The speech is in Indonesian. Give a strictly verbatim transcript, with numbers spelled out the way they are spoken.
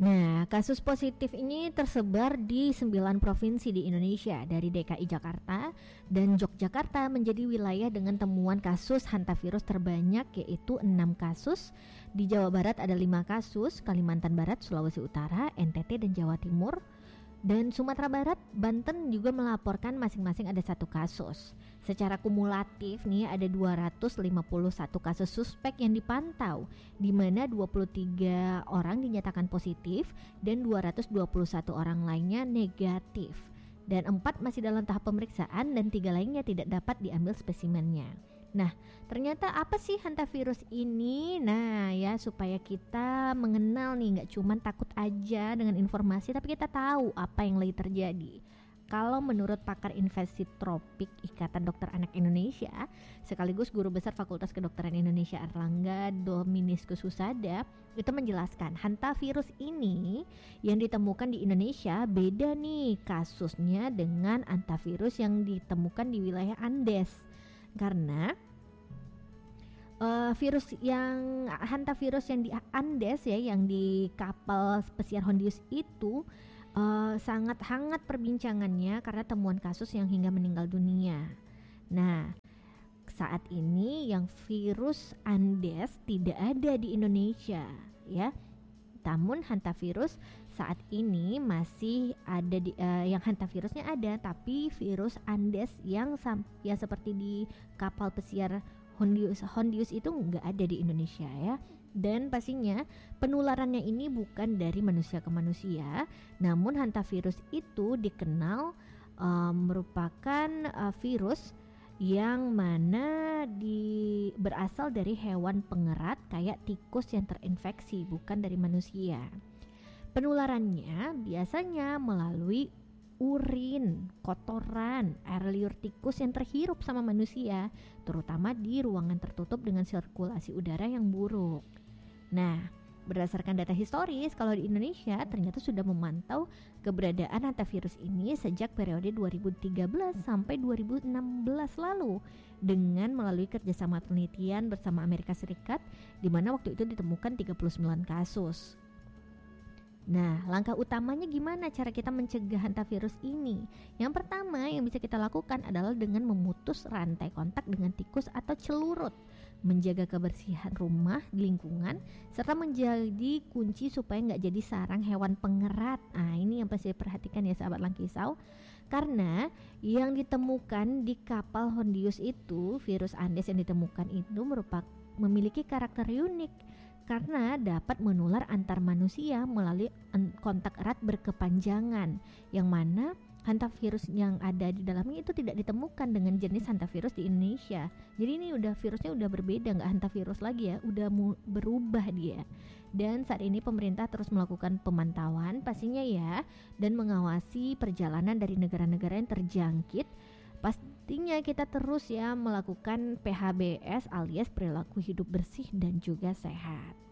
Nah, kasus positif ini tersebar di sembilan provinsi di Indonesia, dari D K I Jakarta dan Yogyakarta menjadi wilayah dengan temuan kasus hantavirus terbanyak, yaitu enam kasus. Di Jawa Barat ada lima kasus, Kalimantan Barat, Sulawesi Utara, N T T dan Jawa Timur. Dan Sumatera Barat, Banten juga melaporkan masing-masing ada satu kasus. Secara kumulatif nih ada dua ratus lima puluh satu kasus suspek yang dipantau, di mana dua puluh tiga orang dinyatakan positif dan dua ratus dua puluh satu orang lainnya negatif. Dan empat masih dalam tahap pemeriksaan dan tiga lainnya tidak dapat diambil spesimennya. Nah, ternyata apa sih hantavirus ini? Nah ya, supaya kita mengenal nih, gak cuma takut aja dengan informasi, tapi kita tahu apa yang lagi terjadi. Kalau menurut pakar infeksi tropik Ikatan Dokter Anak Indonesia, sekaligus Guru Besar Fakultas Kedokteran Indonesia Erlangga Dominiskus Husada, itu menjelaskan hantavirus ini yang ditemukan di Indonesia beda nih kasusnya dengan hantavirus yang ditemukan di wilayah Andes. Karena uh, virus yang hantavirus yang di Andes ya, yang di kapal pesiar Hondius itu uh, sangat hangat perbincangannya karena temuan kasus yang hingga meninggal dunia. Nah, saat ini yang virus Andes tidak ada di Indonesia ya. Namun hantavirus saat ini masih ada di, uh, yang hantavirusnya ada, tapi virus Andes yang sam, ya seperti di kapal pesiar Hondius, Hondius itu nggak ada di Indonesia ya. Dan pastinya penularannya ini bukan dari manusia ke manusia, namun hantavirus itu dikenal uh, merupakan uh, virus yang mana di, berasal dari hewan pengerat kayak tikus yang terinfeksi, bukan dari manusia. Penularannya biasanya melalui urin, kotoran, air liur tikus yang terhirup sama manusia, terutama di ruangan tertutup dengan sirkulasi udara yang buruk. Nah, berdasarkan data historis, kalau di Indonesia ternyata sudah memantau keberadaan hantavirus ini sejak periode dua ribu tiga belas sampai dua ribu enam belas lalu, dengan melalui kerjasama penelitian bersama Amerika Serikat, di mana waktu itu ditemukan tiga puluh sembilan kasus. Nah, langkah utamanya gimana cara kita mencegah hantavirus ini? Yang pertama yang bisa kita lakukan adalah dengan memutus rantai kontak dengan tikus atau celurut, menjaga kebersihan rumah, lingkungan, serta menjadi kunci supaya nggak jadi sarang hewan pengerat. Nah, ini yang pasti diperhatikan ya sahabat Langkisau, karena yang ditemukan di kapal Hondius itu, virus Andes yang ditemukan itu merupakan memiliki karakter unik karena dapat menular antar manusia melalui kontak erat berkepanjangan, yang mana hantavirus yang ada di dalamnya itu tidak ditemukan dengan jenis hantavirus di Indonesia. Jadi ini udah virusnya udah berbeda, nggak hantavirus lagi ya, udah mu- berubah dia. Dan saat ini pemerintah terus melakukan pemantauan pastinya ya, dan mengawasi perjalanan dari negara-negara yang terjangkit. Pastinya kita terus ya melakukan P H B S alias perilaku hidup bersih dan juga sehat.